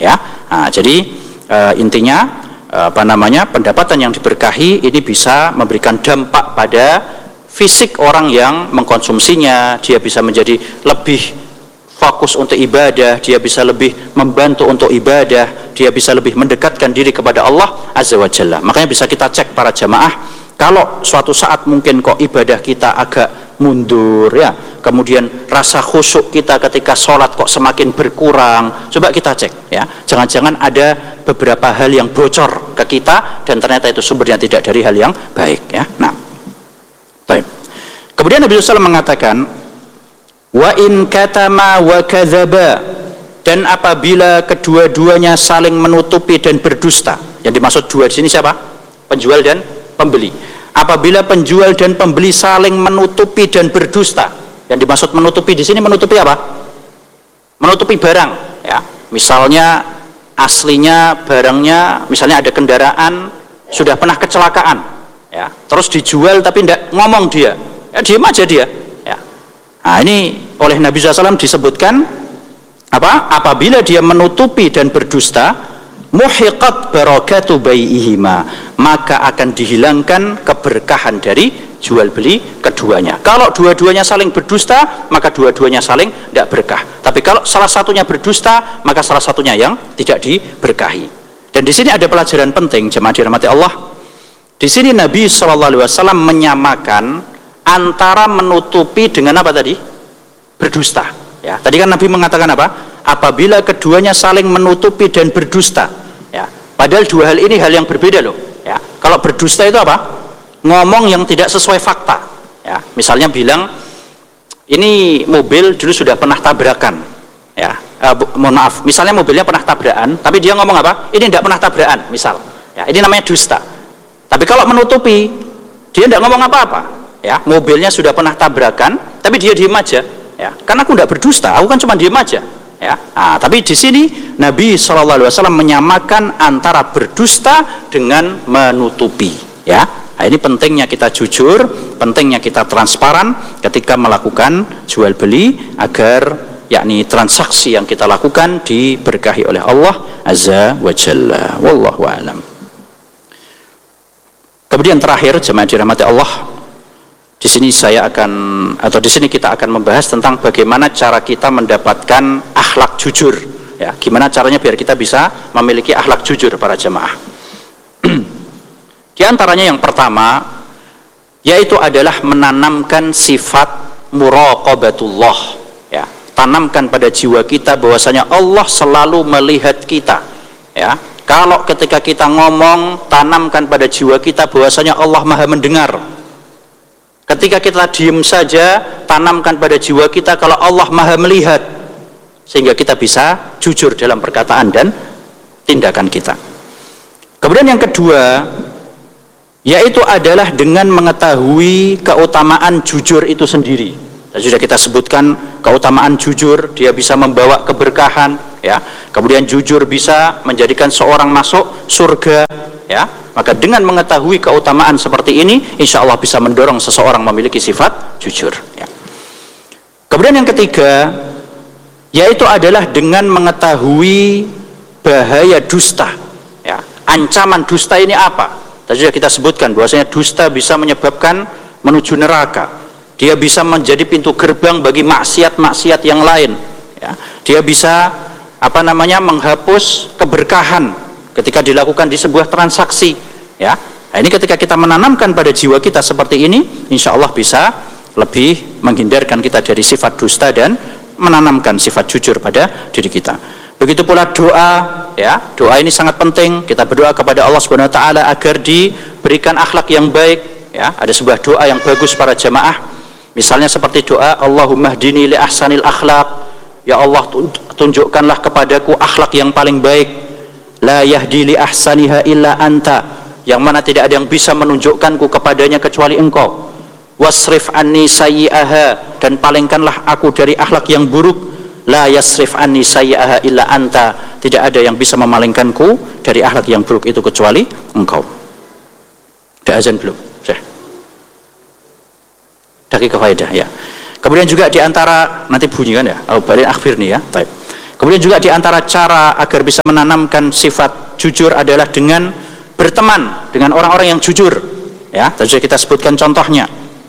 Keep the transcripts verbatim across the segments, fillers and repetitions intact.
ya. Nah, jadi e, intinya e, apa namanya pendapatan yang diberkahi ini bisa memberikan dampak pada fisik orang yang mengkonsumsinya. Dia bisa menjadi lebih fokus untuk ibadah, dia bisa lebih membantu untuk ibadah, dia bisa lebih mendekatkan diri kepada Allah Azza wa Jalla. Makanya bisa kita cek para jamaah, kalau suatu saat mungkin kok ibadah kita agak mundur ya, kemudian rasa khusyuk kita ketika sholat kok semakin berkurang, coba kita cek ya, jangan-jangan ada beberapa hal yang bocor ke kita dan ternyata itu sumbernya tidak dari hal yang baik ya. Nah, baik. Kemudian Nabi sallallahu alaihi wasallam mengatakan, wa in katama wa kadzaba, dan apabila kedua-duanya saling menutupi dan berdusta. Yang dimaksud dua di sini siapa? Penjual dan pembeli. Apabila penjual dan pembeli saling menutupi dan berdusta. Yang dimaksud menutupi di sini menutupi apa? Menutupi barang, ya. Misalnya aslinya barangnya, misalnya ada kendaraan sudah pernah kecelakaan, ya. Terus dijual tapi tidak ngomong dia. Ya diam aja dia. Nah, ini oleh Nabi shallallahu alaihi wasallam disebutkan apa? Apabila dia menutupi dan berdusta, muhiqat barakatu bai'ihima, maka akan dihilangkan keberkahan dari jual beli keduanya. Kalau dua-duanya saling berdusta, maka dua-duanya saling tidak berkah. Tapi kalau salah satunya berdusta, maka salah satunya yang tidak diberkahi. Dan di sini ada pelajaran penting, jemaah dirahmati Allah. Di sini Nabi shallallahu alaihi wasallam menyamakan antara menutupi dengan apa tadi? Berdusta. Ya, tadi kan Nabi mengatakan apa? Apabila keduanya saling menutupi dan berdusta. Ya, padahal dua hal ini hal yang berbeda loh. Ya, kalau berdusta itu apa? Ngomong yang tidak sesuai fakta. Ya, misalnya bilang ini mobil dulu sudah pernah tabrakan. Ya, eh, bu, mohon maaf. Misalnya mobilnya pernah tabrakan, tapi dia ngomong apa? Ini tidak pernah tabrakan. Misal. Ya, ini namanya dusta. Tapi kalau menutupi, dia tidak ngomong apa-apa. Ya, mobilnya sudah pernah tabrakan, tapi dia diam aja. Ya, karena aku tidak berdusta, aku kan cuma diam aja. Ya, nah, tapi di sini Nabi shallallahu alaihi wasallam menyamakan antara berdusta dengan menutupi. Ya, nah, ini pentingnya kita jujur, pentingnya kita transparan ketika melakukan jual beli agar yakni transaksi yang kita lakukan diberkahi oleh Allah Azza wa Jalla. Wallahu a'lam. Kemudian terakhir, jemaah dirahmati Allah, di sini saya akan atau di sini kita akan membahas tentang bagaimana cara kita mendapatkan akhlak jujur. Ya, gimana caranya biar kita bisa memiliki akhlak jujur para jemaah. Di antaranya yang pertama yaitu adalah menanamkan sifat muraqabatullah. Ya, tanamkan pada jiwa kita bahwasanya Allah selalu melihat kita. Ya, kalau ketika kita ngomong, tanamkan pada jiwa kita bahwasanya Allah Maha mendengar. Ketika kita diam saja, tanamkan pada jiwa kita kalau Allah Maha melihat, sehingga kita bisa jujur dalam perkataan dan tindakan kita. Kemudian yang kedua yaitu adalah dengan mengetahui keutamaan jujur itu sendiri. Dan sudah kita sebutkan keutamaan jujur, dia bisa membawa keberkahan, ya. Kemudian jujur bisa menjadikan seorang masuk surga, ya. Maka dengan mengetahui keutamaan seperti ini, insya Allah bisa mendorong seseorang memiliki sifat jujur. Ya. Kemudian yang ketiga, yaitu adalah dengan mengetahui bahaya dusta. Ya. Ancaman dusta ini apa? Tadi sudah kita sebutkan bahwasanya dusta bisa menyebabkan menuju neraka. Dia bisa menjadi pintu gerbang bagi maksiat-maksiat yang lain. Ya. Dia bisa apa namanya menghapus keberkahan ketika dilakukan di sebuah transaksi, ya. Nah, ini ketika kita menanamkan pada jiwa kita seperti ini, insya Allah bisa lebih menghindarkan kita dari sifat dusta dan menanamkan sifat jujur pada diri kita. Begitu pula doa, ya. Doa ini sangat penting. Kita berdoa kepada Allah Subhanahu wa taala agar diberikan akhlak yang baik, ya. Ada sebuah doa yang bagus para jamaah. Misalnya seperti doa Allahumma hdini li ahsanil akhlaq. Ya Allah, tunjukkanlah kepadaku akhlak yang paling baik. La yahdi li ahsaniha illa anta, yang mana tidak ada yang bisa menunjukkanku kepadanya kecuali engkau. Wasrif anni sayyi'aha, dan palingkanlah aku dari akhlak yang buruk. La yasrif anni sayyi'aha illa anta, tidak ada yang bisa memalingkanku dari akhlak yang buruk itu kecuali engkau. Sudah azan belum? Sudah. Dakika faedah, ya. Kemudian juga diantara nanti bunyi kan ya, al-balin akhir nih ya. Baik. Kemudian juga di antara cara agar bisa menanamkan sifat jujur adalah dengan berteman dengan orang-orang yang jujur. Ya, tadi kita sebutkan contohnya.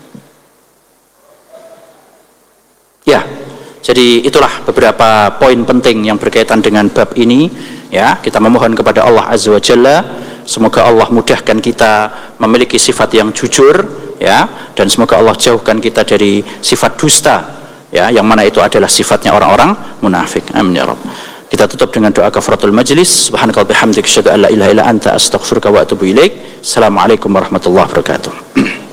Ya, jadi itulah beberapa poin penting yang berkaitan dengan bab ini. Ya, kita memohon kepada Allah Azza wa Jalla, semoga Allah mudahkan kita memiliki sifat yang jujur, ya, dan semoga Allah jauhkan kita dari sifat dusta, ya, yang mana itu adalah sifatnya orang-orang munafik. Amin ya Rabb. Kita tutup dengan doa kafaratul majlis. Subhanakallahumma bihamdika asyhadu an la ilaha illa anta astaghfiruka wa atubu ilaik. Assalamualaikum warahmatullahi wabarakatuh.